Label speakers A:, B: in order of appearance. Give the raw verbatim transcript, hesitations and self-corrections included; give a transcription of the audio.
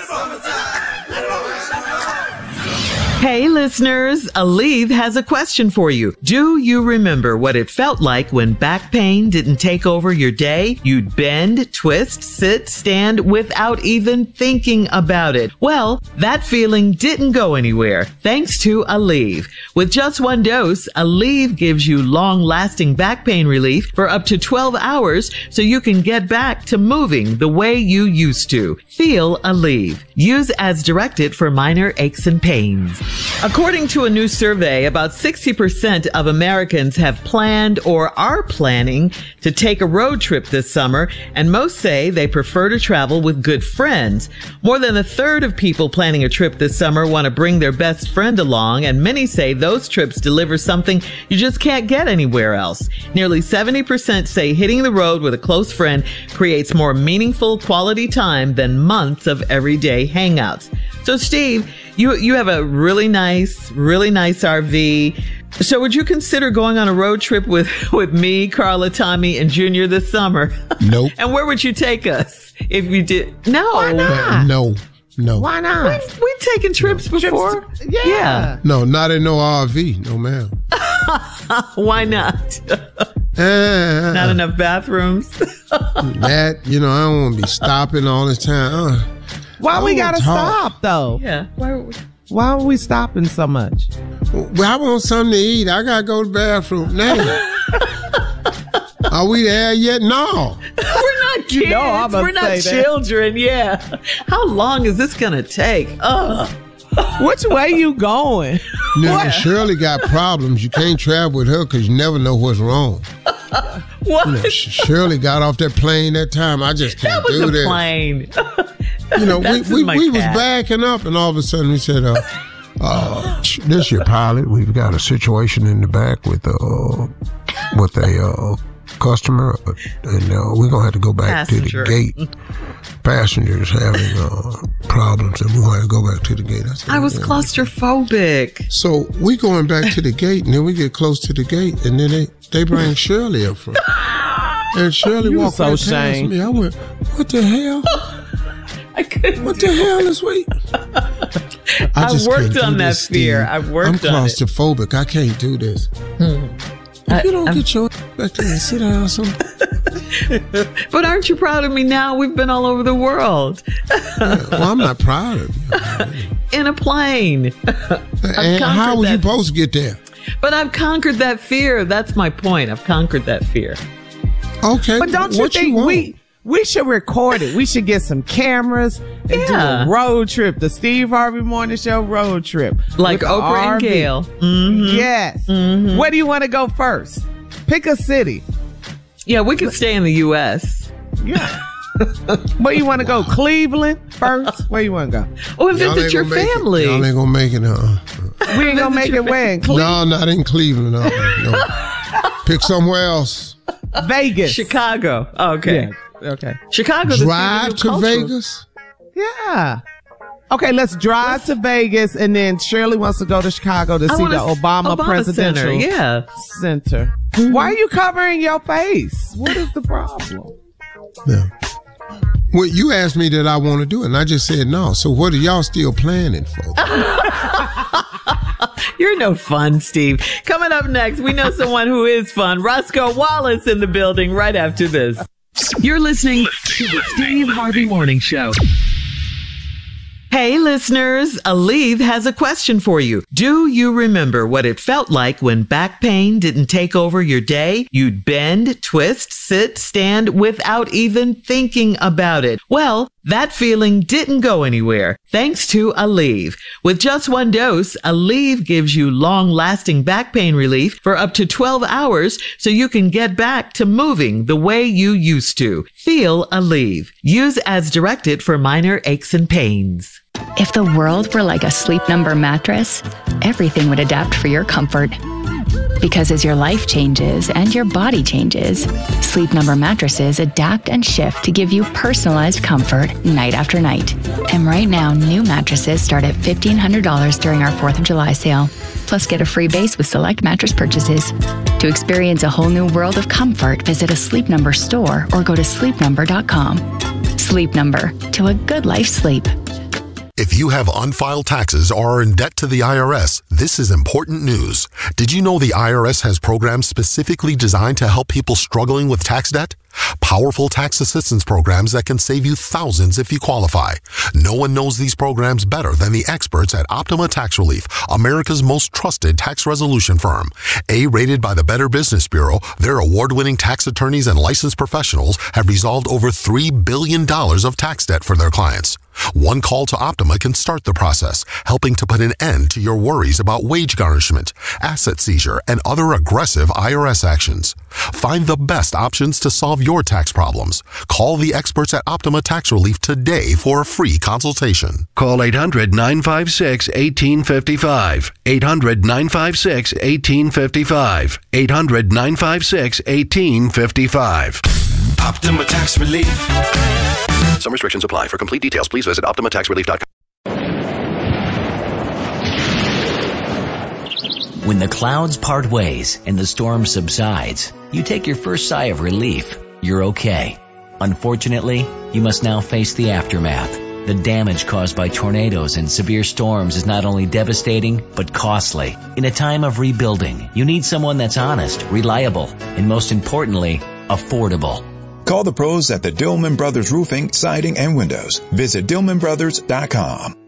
A: Hey, listeners, Aleve has a question for you. Do you remember what it felt like when back pain didn't take over your day? You'd bend, twist, sit, stand without even thinking about it. Well, that feeling didn't go anywhere thanks to Aleve. With just one dose, Aleve gives you long-lasting back pain relief for up to twelve hours so you can get back to moving the way you used to. Feel Aleve. Use as directed for minor aches and pains. According to a new survey, about sixty percent of Americans have planned or are planning to take a road trip this summer, and most say they prefer to travel with good friends. More than a third of people planning a trip this summer want to bring their best friend along, and many say those trips deliver something you just can't get anywhere else. Nearly seventy percent say hitting the road with a close friend creates more meaningful quality time than months of everyday hangouts. So, Steve, you you have a really nice, really nice R V. So would you consider going on a road trip with, with me, Carla, Tommy, and Junior this summer?
B: Nope.
A: And where would you take us if you did? No.
C: Why not?
B: Uh, no. No.
C: Why not?
A: We've, we've taken trips
B: no.
A: before.
C: Trips to, yeah.
A: yeah.
B: No, not in no R V. No, ma'am.
A: Why not?
B: Uh,
A: Not enough bathrooms.
B: That, you know, I don't want to be stopping all this time. Uh,
C: Why
B: I
C: we gotta
B: talk.
C: stop though?
A: Yeah. Why are we?
C: Why are we stopping so much?
B: Well, I want something to eat. I gotta go to the bathroom now. Are we there yet? No.
A: We're not kids.
C: know I'm gonna
A: We're not
C: say that.
A: children. Yeah. How long is this gonna take? Ugh.
C: Which way you going?
B: Now, Shirley got problems. You can't travel with her because you never know what's wrong.
A: What?
B: You know, Shirley got off that plane that time. I just can't
A: That was
B: do
A: a
B: this.
A: plane.
B: You know, we,
A: That's
B: we,
A: in my
B: we was
A: cat.
B: backing up, and all of a sudden we said, uh, uh, this your pilot. We've got a situation in the back with uh, with a uh, customer, and uh, we're going to have to go back
A: Passenger.
B: to the gate. Passengers having uh, problems, and we're going to have to go back to the gate. I, said,
A: I was
B: "Yeah."
A: claustrophobic.
B: So we going back to the gate, and then we get close to the gate, and then they, they bring Shirley up front. And Shirley
C: You
B: walked
C: so
B: right past
C: ashamed.
B: me. I went, what the hell?
A: I couldn't.
B: What the hell is we? I
A: I've
B: just
A: worked
B: can't do
A: on that
B: this,
A: fear.
B: Steve.
A: I've worked
B: I'm
A: on it.
B: claustrophobic. I can't do this. If you don't
A: I-
B: get your back there and sit down something.
A: But aren't you proud of me now? We've been all over the world
B: Well, I'm not proud of you.
A: in a plane.
B: And how
A: conquered
B: was you
A: that.
B: supposed to get there?
A: But I've conquered that fear. That's my point. I've conquered that fear.
B: Okay.
C: But don't you
B: what
C: think
B: want?
C: we we should record it? We should get some cameras and
A: Yeah.
C: do a road trip, the Steve Harvey Morning Show road trip,
A: Like
C: with the
A: Oprah and
C: R V.
A: Gail. Mm-hmm.
C: Yes. Where do you want to go first? Pick a city.
A: Yeah, we could stay in the U S
C: Yeah. Where you want to go? Cleveland first? Where you want to go?
A: Oh, and
B: Y'all
A: visit
B: ain't
A: your
B: gonna make it.
A: family.
B: Y'all ain't gonna make it. Uh,
C: We ain't gonna make it where? In Cle-
B: no, not in Cleveland. No, no. Pick somewhere else.
C: Vegas.
A: Chicago. Oh, okay.
C: Yeah. Okay.
A: Chicago. the
B: Drive
A: city of
B: to
A: culture.
B: Vegas.
C: Yeah. Okay, let's drive to Vegas, and then Shirley wants to go to Chicago to
A: I
C: see
A: wanna
C: the
A: s-
C: Obama,
A: Obama
C: Presidential
A: Center. Yeah.
C: Center. Why are you covering your face? What is the problem?
B: Yeah. Well, you asked me that I want to do it, and I just said no. So what are y'all still planning for?
A: You're no fun, Steve. Coming up next, we know someone who is fun. Roscoe Wallace in the building right after this. You're listening to the Steve Harvey Morning Show. Hey, listeners, Aleve has a question for you. Do you remember what it felt like when back pain didn't take over your day? You'd bend, twist, sit, stand without even thinking about it. Well, that feeling didn't go anywhere thanks to Aleve. With just one dose, Aleve gives you long-lasting back pain relief for up to twelve hours so you can get back to moving the way you used to. Feel Aleve. Use as directed for minor aches and pains.
D: If the world were like a Sleep Number mattress, everything would adapt for your comfort. Because as your life changes and your body changes, Sleep Number mattresses adapt and shift to give you personalized comfort night after night. And right now, new mattresses start at fifteen hundred dollars during our fourth of July sale. Plus, get a free base with select mattress purchases. To experience a whole new world of comfort, visit a Sleep Number store or go to sleep number dot com. Sleep Number, to a good life sleep.
E: If you have unfiled taxes or are in debt to the I R S, this is important news. Did you know the I R S has programs specifically designed to help people struggling with tax debt? Powerful tax assistance programs that can save you thousands if you qualify. No one knows these programs better than the experts at Optima Tax Relief, America's most trusted tax resolution firm. A-rated by the Better Business Bureau, their award-winning tax attorneys and licensed professionals have resolved over three billion dollars of tax debt for their clients. One call to Optima can start the process, helping to put an end to your worries about wage garnishment, asset seizure, and other aggressive I R S actions. Find the best options to solve your tax problems. Call the experts at Optima Tax Relief today for a free consultation.
F: Call eight hundred, nine five six, one eight five five. eight hundred, nine five six, one eight five five. eight hundred, nine five six, one eight five five.
G: Optima Tax Relief.
F: Some restrictions apply. For complete details, please visit optima tax relief dot com.
H: When the clouds part ways and the storm subsides, you take your first sigh of relief. You're okay. Unfortunately, you must now face the aftermath. The damage caused by tornadoes and severe storms is not only devastating, but costly. In a time of rebuilding, you need someone that's honest, reliable, and most importantly, affordable.
I: Call the pros at the Dillman Brothers Roofing, Siding, and Windows. Visit Dillman Brothers dot com.